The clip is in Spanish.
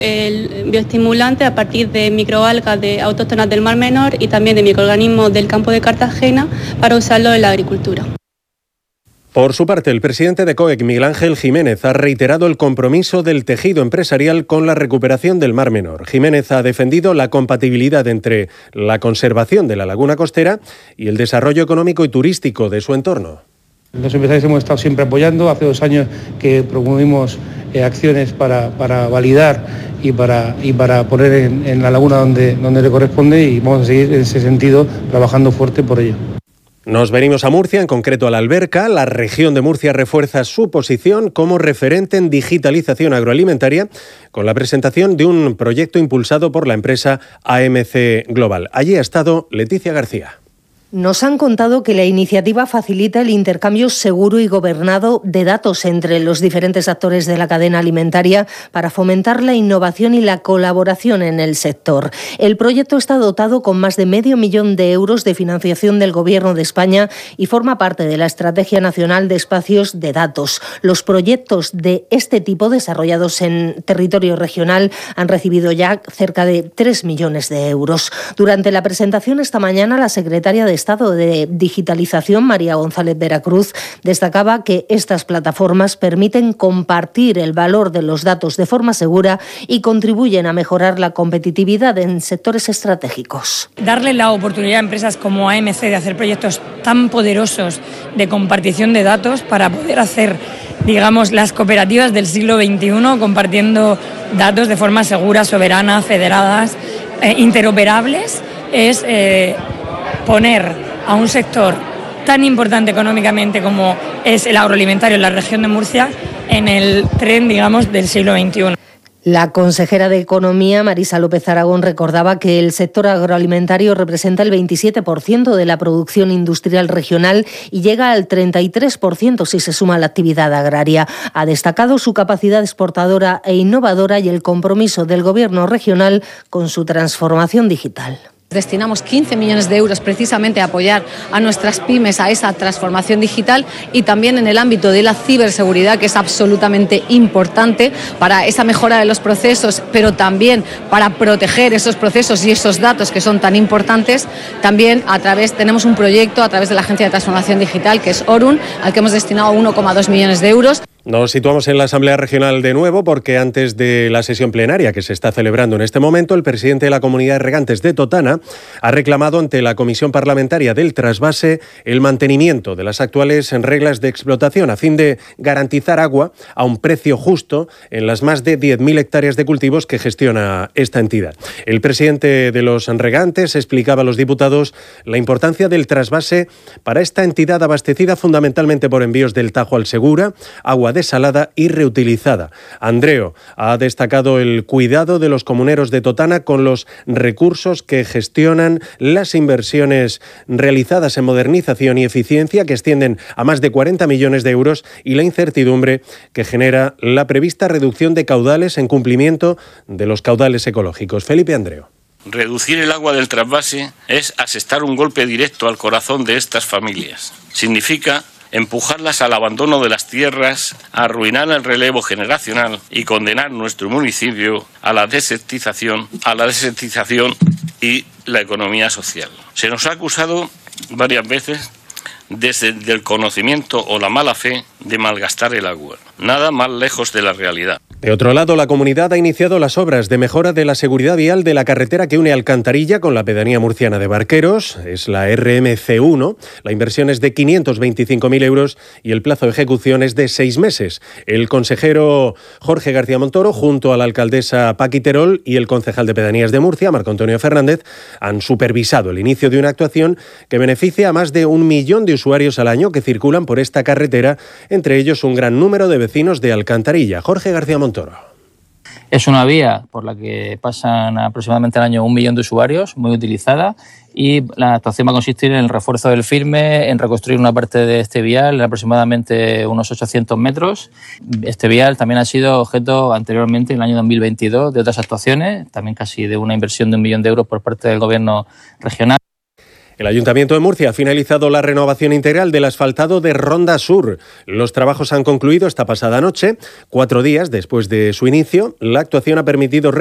El bioestimulante a partir de microalgas autóctonas del Mar Menor y también de microorganismos del campo de Cartagena para usarlo en la agricultura. Por su parte, el presidente de COEC, Miguel Ángel Jiménez, ha reiterado el compromiso del tejido empresarial con la recuperación del Mar Menor. Jiménez ha defendido la compatibilidad entre la conservación de la laguna costera y el desarrollo económico y turístico de su entorno. Los empresarios hemos estado siempre apoyando. Hace 2 años que promovimos acciones para validar y para poner en la laguna donde le corresponde, y vamos a seguir en ese sentido trabajando fuerte por ello. Nos venimos a Murcia, en concreto a La Alberca. La región de Murcia refuerza su posición como referente en digitalización agroalimentaria con la presentación de un proyecto impulsado por la empresa AMC Global. Allí ha estado Leticia García. Nos han contado que la iniciativa facilita el intercambio seguro y gobernado de datos entre los diferentes actores de la cadena alimentaria para fomentar la innovación y la colaboración en el sector. El proyecto está dotado con más de $500.000 de euros de financiación del Gobierno de España y forma parte de la Estrategia Nacional de Espacios de Datos. Los proyectos de este tipo desarrollados en territorio regional han recibido ya cerca de 3 millones de euros. Durante la presentación esta mañana, la secretaria de Estado de Digitalización, María González Veracruz, destacaba que estas plataformas permiten compartir el valor de los datos de forma segura y contribuyen a mejorar la competitividad en sectores estratégicos. Darle la oportunidad a empresas como AMC de hacer proyectos tan poderosos de compartición de datos para poder hacer, digamos, las cooperativas del siglo XXI compartiendo datos de forma segura, soberana, federadas, interoperables, es poner a un sector tan importante económicamente como es el agroalimentario en la región de Murcia en el tren, digamos, del siglo XXI. La consejera de Economía, Marisa López Aragón, recordaba que el sector agroalimentario representa el 27% de la producción industrial regional y llega al 33% si se suma la actividad agraria. Ha destacado su capacidad exportadora e innovadora y el compromiso del Gobierno regional con su transformación digital. Destinamos 15 millones de euros precisamente a apoyar a nuestras pymes a esa transformación digital y también en el ámbito de la ciberseguridad, que es absolutamente importante para esa mejora de los procesos, pero también para proteger esos procesos y esos datos que son tan importantes. También tenemos un proyecto a través de la Agencia de Transformación Digital, que es Orun, al que hemos destinado 1,2 millones de euros. Nos situamos en la Asamblea Regional de nuevo porque antes de la sesión plenaria que se está celebrando en este momento, el presidente de la Comunidad de Regantes de Totana ha reclamado ante la Comisión Parlamentaria del Trasvase el mantenimiento de las actuales reglas de explotación a fin de garantizar agua a un precio justo en las más de 10.000 hectáreas de cultivos que gestiona esta entidad. El presidente de los Regantes explicaba a los diputados la importancia del trasvase para esta entidad abastecida fundamentalmente por envíos del Tajo al Segura, agua desalada y reutilizada. Andreo ha destacado el cuidado de los comuneros de Totana con los recursos que gestionan las inversiones realizadas en modernización y eficiencia, que extienden a más de 40 millones de euros, y la incertidumbre que genera la prevista reducción de caudales en cumplimiento de los caudales ecológicos. Felipe Andreo. Reducir el agua del trasvase es asestar un golpe directo al corazón de estas familias. Significa empujarlas al abandono de las tierras, arruinar el relevo generacional y condenar nuestro municipio a la desertización y la economía social. Se nos ha acusado varias veces desde el conocimiento o la mala fe de malgastar el agua. Nada más lejos de la realidad. De otro lado, la comunidad ha iniciado las obras de mejora de la seguridad vial de la carretera que une Alcantarilla con la pedanía murciana de Barqueros. Es la RMC1. La inversión es de 525.000 euros y el plazo de ejecución es de 6 meses. El consejero Jorge García Montoro, junto a la alcaldesa Paqui Terol y el concejal de Pedanías de Murcia, Marco Antonio Fernández, han supervisado el inicio de una actuación que beneficia a más de 1 millón de usuarios al año que circulan por esta carretera, entre ellos un gran número de vecinos de Alcantarilla. Jorge García Montoro. Es una vía por la que pasan aproximadamente al año 1 millón de usuarios, muy utilizada, y la actuación va a consistir en el refuerzo del firme, en reconstruir una parte de este vial en aproximadamente unos 800 metros. Este vial también ha sido objeto anteriormente, en el año 2022, de otras actuaciones, también casi de una inversión de 1 millón de euros por parte del Gobierno regional. El Ayuntamiento de Murcia ha finalizado la renovación integral del asfaltado de Ronda Sur. Los trabajos han concluido esta pasada noche. 4 días después de su inicio, la actuación ha permitido